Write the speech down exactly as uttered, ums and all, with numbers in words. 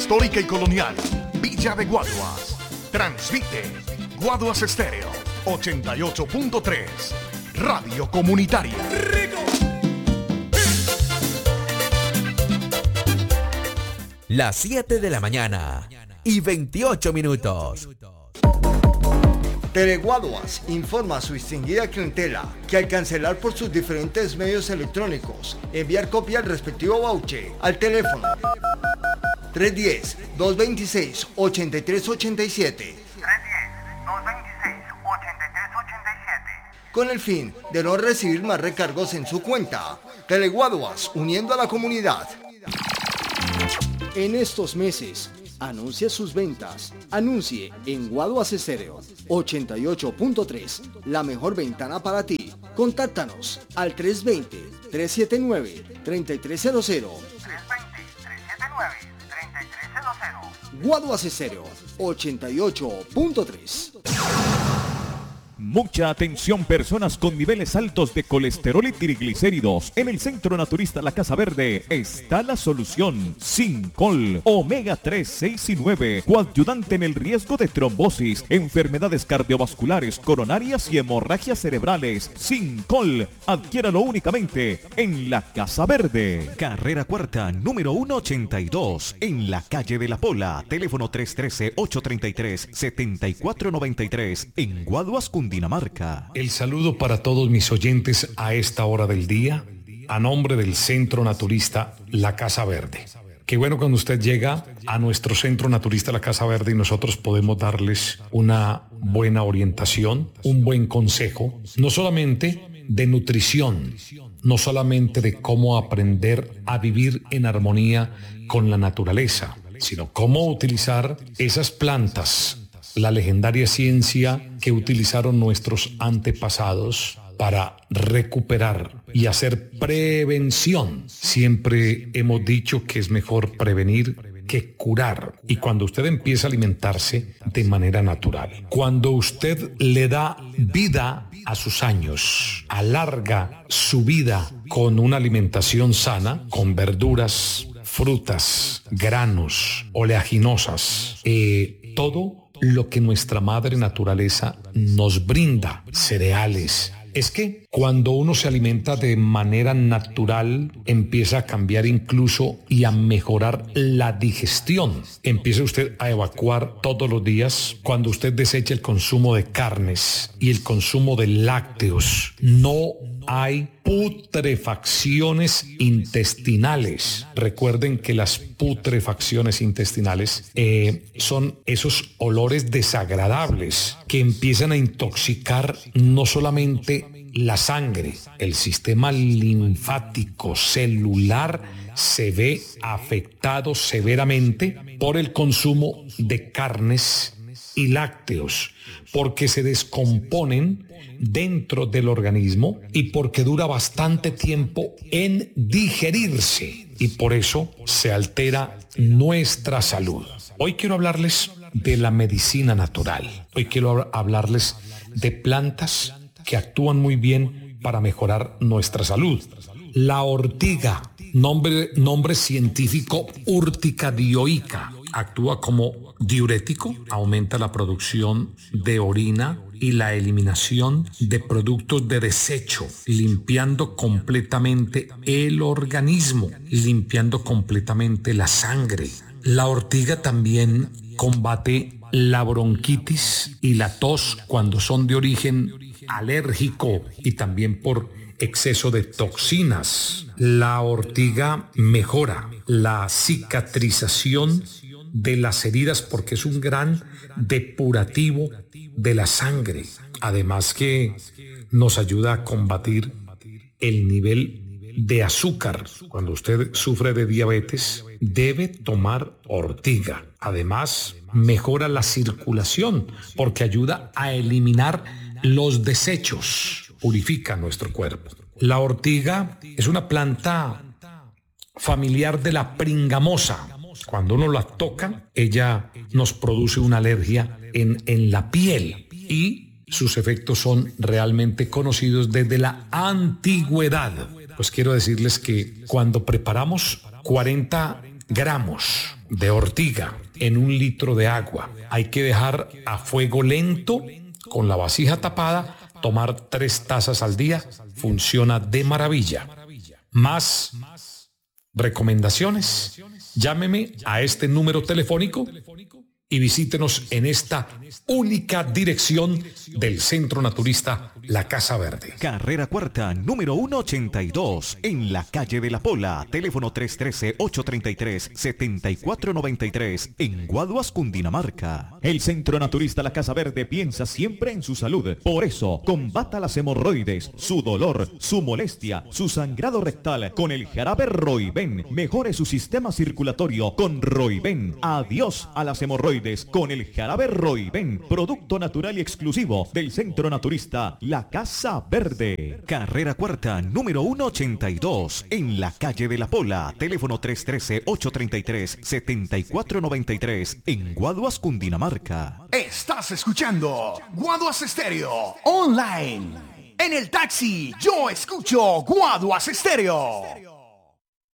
histórica y colonial, Villa de Guaduas. Transmite Guaduas Estéreo ochenta y ocho punto tres, Radio Comunitaria. Las siete de la mañana y veintiocho minutos. Teleguaduas informa a su distinguida clientela que al cancelar por sus diferentes medios electrónicos, enviar copia del respectivo voucher al teléfono tres uno cero, dos dos seis, ocho tres ocho siete con el fin de no recibir más recargos en su cuenta. Teleguaduas, uniendo a la comunidad. En estos meses, anuncia sus ventas. Anuncie en Guaduas Estéreo ochenta y ocho punto tres, la mejor ventana para ti. Contáctanos al tres dos cero, tres siete nueve, tres tres cero cero. tres dos cero, tres siete nueve, tres tres cero cero. Guaduas Estéreo ochenta y ocho punto tres. Mucha atención, personas con niveles altos de colesterol y triglicéridos. En el Centro Naturista La Casa Verde está la solución. Sincol, omega tres, seis y nueve, coadyuvante en el riesgo de trombosis, enfermedades cardiovasculares, coronarias y hemorragias cerebrales. Sincol, adquiéralo únicamente en La Casa Verde. Carrera Cuarta, número ciento ochenta y dos, en la calle de La Pola. Teléfono tres uno tres, ocho tres tres, siete cuatro nueve tres, en Guaduas, Dinamarca. El saludo para todos mis oyentes a esta hora del día, a nombre del Centro Naturista La Casa Verde. Qué bueno cuando usted llega a nuestro Centro Naturista La Casa Verde y nosotros podemos darles una buena orientación, un buen consejo, no solamente de nutrición, no solamente de cómo aprender a vivir en armonía con la naturaleza, sino cómo utilizar esas plantas, la legendaria ciencia que utilizaron nuestros antepasados para recuperar y hacer prevención. Siempre hemos dicho que es mejor prevenir que curar. Y cuando usted empieza a alimentarse de manera natural, cuando usted le da vida a sus años, alarga su vida con una alimentación sana, con verduras, frutas, granos, oleaginosas, eh, todo lo que nuestra madre naturaleza nos brinda, cereales. Es que cuando uno se alimenta de manera natural, empieza a cambiar incluso y a mejorar la digestión. Empieza usted a evacuar todos los días. Cuando usted desecha el consumo de carnes y el consumo de lácteos, no hay putrefacciones intestinales. Recuerden que las putrefacciones intestinales eh, son esos olores desagradables que empiezan a intoxicar no solamente la sangre, el sistema linfático celular se ve afectado severamente por el consumo de carnes y lácteos, porque se descomponen dentro del organismo y porque dura bastante tiempo en digerirse, y por eso se altera nuestra salud. Hoy quiero hablarles de la medicina natural. Hoy quiero hablarles de plantas que actúan muy bien para mejorar nuestra salud. La ortiga, nombre, nombre científico Urtica dioica, actúa como diurético, aumenta la producción de orina y la eliminación de productos de desecho, limpiando completamente el organismo, limpiando completamente la sangre. La ortiga también combate la bronquitis y la tos cuando son de origen alérgico y también por exceso de toxinas. La ortiga mejora la cicatrización de las heridas porque es un gran depurativo de la sangre. Además que nos ayuda a combatir el nivel de azúcar. Cuando usted sufre de diabetes, debe tomar ortiga. Además, mejora la circulación porque ayuda a eliminar los desechos, purifica nuestro cuerpo. La ortiga es una planta familiar de la pringamosa. Cuando uno la toca, ella nos produce una alergia en, en la piel y sus efectos son realmente conocidos desde la antigüedad. Pues quiero decirles que cuando preparamos cuarenta gramos de ortiga en un litro de agua. Hay que dejar a fuego lento con la vasija tapada, tomar tres tazas al día. Funciona de maravilla. Más recomendaciones, llámeme a este número telefónico y visítenos en esta única dirección del Centro Naturista La Casa Verde. Carrera Cuarta, número ciento ochenta y dos, en la calle de la Pola. Teléfono tres uno tres, ocho tres tres, siete cuatro nueve tres, en Guaduas, Cundinamarca. El Centro Naturista La Casa Verde piensa siempre en su salud. Por eso, combata las hemorroides, su dolor, su molestia, su sangrado rectal con el jarabe Roiben. Mejore su sistema circulatorio con Roiben. Adiós a las hemorroides con el jarabe Roiben, producto natural y exclusivo del Centro Naturista La Casa Verde. Carrera Cuarta, número ciento ochenta y dos, en la calle de la Pola. Teléfono tres uno tres, ocho tres tres, siete cuatro nueve tres, en Guaduas, Cundinamarca. Estás escuchando Guaduas Estéreo Online. En el taxi yo escucho Guaduas Estéreo.